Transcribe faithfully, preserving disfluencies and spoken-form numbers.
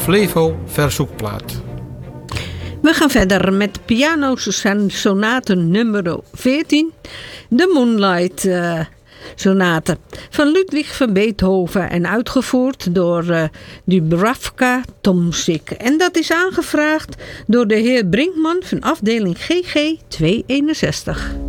Flevo verzoekplaat. We gaan verder met piano sonate nummer veertien. De Moonlight uh, sonate van Ludwig van Beethoven en uitgevoerd door uh, Dubravka Tomsik. En dat is aangevraagd door de heer Brinkman van afdeling G G tweehonderdeenenzestig.